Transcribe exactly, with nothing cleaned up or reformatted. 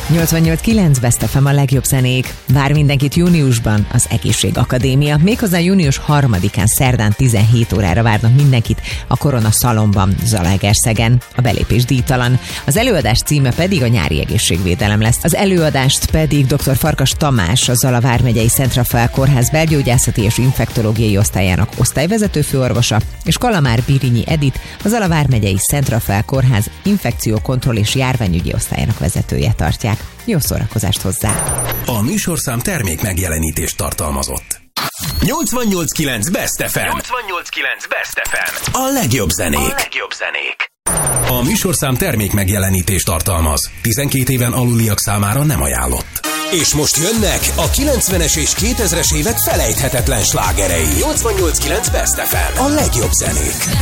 nyolcvannyolc kilenc Best ef em a legjobb zenék. Vár mindenkit júniusban az Egészségakadémia. Méghozzá június harmadikán szerdán tizenhét órára várnak mindenkit a Korona Szalonban, Zalaegerszegen. A belépés díjtalan. Az előadás címe pedig a nyári egészségvédelem lesz. Az előadást pedig dr. Farkas Tamás, a Zala vármegyei Szent Rafael Kórház belgyógyászati és infektológiai osztályának osztályvezető főorvosa, és Kalamár Birinyi Edit, a Zala vármegyei Szent Rafael Kórház infekciókontroll és járványügyi osztályának vezetője tartják. Jó szórakozást hozzá! A műsorszám termék megjelenítést tartalmazott. nyolcvannyolc kilenc Best ef em. nyolcvannyolc kilenc Best ef em. A legjobb zenék. A legjobb zenék. A műsorszám termék megjelenítést tartalmaz. tizenkét éven aluliak számára nem ajánlott. És most jönnek a kilencvenes és kétezres évek felejthetetlen slágerei. nyolcvannyolc kilenc Best ef em. A legjobb zenék.